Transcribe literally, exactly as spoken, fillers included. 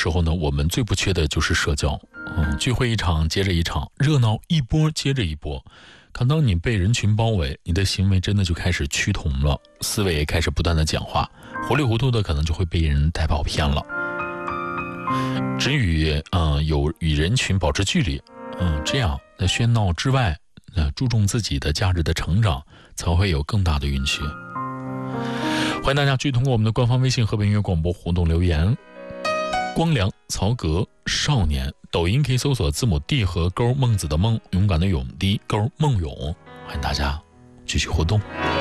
时候呢，我们最不缺的就是社交。嗯，聚会一场接着一场，热闹一波接着一波。可当你被人群包围，你的行为真的就开始趋同了，思维也开始不断的讲话，糊里糊涂的可能就会被人带跑偏了。只与呃有与人群保持距离，嗯，这样在喧闹之外，呃，注重自己的价值的成长，才会有更大的运气。欢迎大家继续通过我们的官方微信河北音乐广播互动留言。光良、曹格、少年，抖音可以搜索字母 D 和勾孟子的孟，勇敢的勇 D 勾孟勇，欢迎大家继续互动。